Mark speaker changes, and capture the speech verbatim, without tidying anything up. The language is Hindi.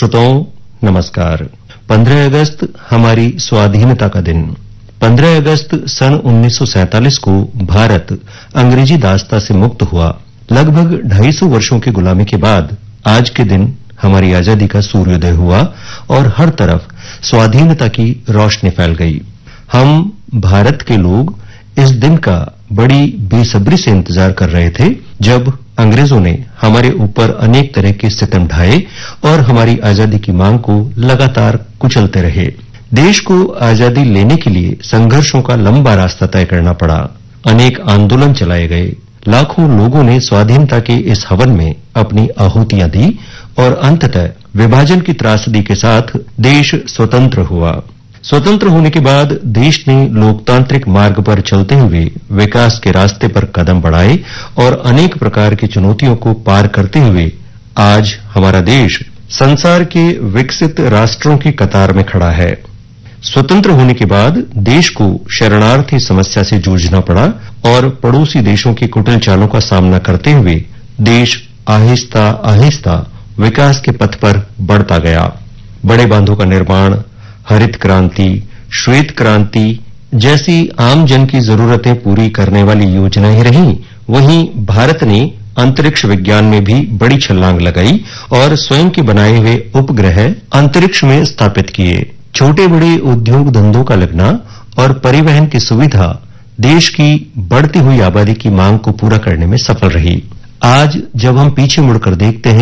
Speaker 1: श्रोताओं नमस्कार। पंद्रह अगस्त हमारी स्वाधीनता का दिन। पंद्रह अगस्त सन उन्नीस सौ सैंतालीस को भारत अंग्रेजी दासता से मुक्त हुआ। लगभग ढाई सौ वर्षों की गुलामी के बाद आज के दिन हमारी आजादी का सूर्योदय हुआ और हर तरफ स्वाधीनता की रोशनी फैल गई। हम भारत के लोग इस दिन का बड़ी बेसब्री से इंतजार कर रहे थे, जब अंग्रेजों ने हमारे ऊपर अनेक तरह के सितम ढाए और हमारी आजादी की मांग को लगातार कुचलते रहे। देश को आजादी लेने के लिए संघर्षों का लंबा रास्ता तय करना पड़ा। अनेक आंदोलन चलाए गए। लाखों लोगों ने स्वाधीनता के इस हवन में अपनी आहुतियां दी और अंततः विभाजन की त्रासदी के साथ देश स्वतंत्र हुआ। स्वतंत्र होने के बाद देश ने लोकतांत्रिक मार्ग पर चलते हुए विकास के रास्ते पर कदम बढ़ाए और अनेक प्रकार की चुनौतियों को पार करते हुए आज हमारा देश संसार के विकसित राष्ट्रों की कतार में खड़ा है। स्वतंत्र होने के बाद देश को शरणार्थी समस्या से जूझना पड़ा और पड़ोसी देशों की कुटिल चालों का सामना करते हुए देश आहिस्ता आहिस्ता विकास के पथ पर बढ़ता गया। बड़े बांधों का निर्माण, हरित क्रांति, श्वेत क्रांति जैसी आम जन की जरूरतें पूरी करने वाली योजनाएं रहीं। वहीं भारत ने अंतरिक्ष विज्ञान में भी बड़ी छलांग लगाई और स्वयं के बनाए हुए उपग्रह अंतरिक्ष में स्थापित किए। छोटे बड़े उद्योग धंधों का लगना और परिवहन की सुविधा देश की बढ़ती हुई आबादी की मांग को पूरा करने में सफल रही। आज जब हम पीछे मुड़कर देखते हैं